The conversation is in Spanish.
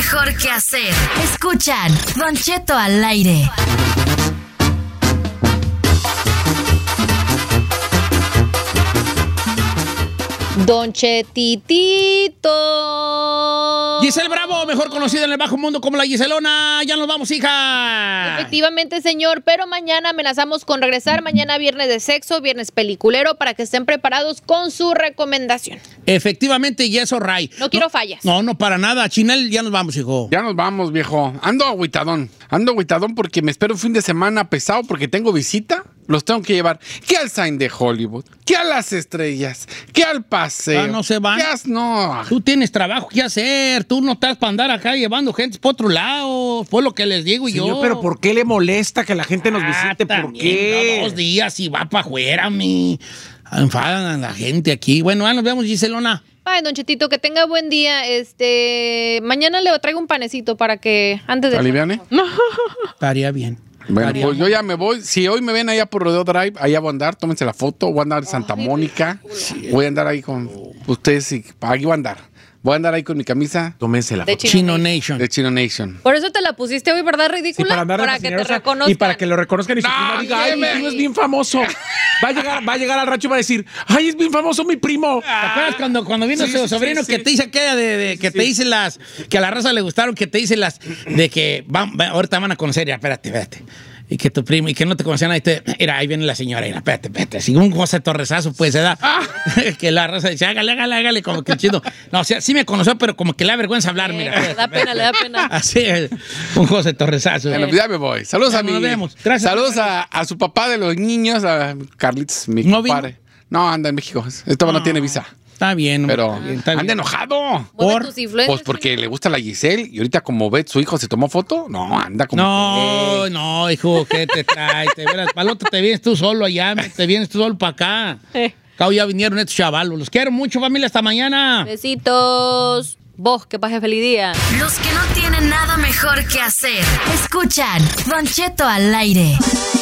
mejor que hacer. Escuchan Don Cheto al aire. Don Chetitito. Giselle Bravo, mejor conocida en el bajo mundo como la Giselona. Ya nos vamos, hija. Efectivamente, señor, pero mañana amenazamos con regresar. Mañana viernes de sexo, viernes peliculero, para que estén preparados con su recomendación. Efectivamente, y eso, Ray. No quiero fallas. No, para nada. Chinel, ya nos vamos, hijo. Ya nos vamos, viejo. Ando agüitadón porque me espero un fin de semana pesado porque tengo visita. Los tengo que llevar. ¿Qué al Sign de Hollywood? ¿Qué a las estrellas? ¿Qué al paseo? No se van. No. Tú tienes trabajo que hacer. Tú no estás para andar acá llevando gente por otro lado. Fue lo que les digo Señor, yo. pero ¿por qué le molesta que la gente nos visite? ¿Por qué? 2 días y va para afuera, enfadan a la gente aquí. Bueno, ya nos vemos, Giselona. Ay, Don Chetito, que tenga buen día. Mañana le traigo un panecito para que antes de... ¿Aliviane? Estaría bien. Bueno, pues yo ya me voy. Si hoy me ven allá por Rodeo Drive, allá voy a andar, tómense la foto. Voy a andar en Santa Mónica. Voy a andar ahí con ustedes y aquí voy a andar. Voy a andar ahí con mi camisa. Tómense la De foto. Chino Nation. De Chino Nation. Por eso te la pusiste hoy, ¿verdad, ridícula? Sí, para andar para de que te señorosa reconozcan. y para que lo reconozcan y su No, prima diga, ay, mi dime. primo es bien famoso. Va a llegar al rancho y va a decir, ay, es bien famoso mi primo. ¿Te acuerdas cuando vino su sobrino que te dice aquella te dice que a la raza le gustaron, que te dice de que ahorita van a conocer, ya, espérate. Y que tu primo, y que no te conocían, mira, ahí viene la señora, mira, espérate. Así un José Torresazo, pues, se da. Que la raza dice, hágale, como que chido. No, o sea, sí me conoció, pero como que le da vergüenza hablar, mira. Le da pena. Así es, un José Torresazo. Bueno, ya me voy. Saludos a mi... Nos vemos. Gracias. Saludos a su papá de los niños, a Carlitos, mi ¿No compadre. No, anda en México. No tiene visa. Está bien. Pero está bien. anda enojado. ¿Por? Tus influencias, Pues porque le gusta la Giselle y ahorita como ve su hijo se tomó foto, no, anda como... No, hijo, ¿qué te trae? Para el otro te vienes tú solo allá, te vienes tú solo para acá. Acá ya vinieron estos chavalos. Los quiero mucho, familia, hasta mañana. Besitos. Vos, que pases feliz día. Los que no tienen nada mejor que hacer. Escuchan Don Cheto al aire.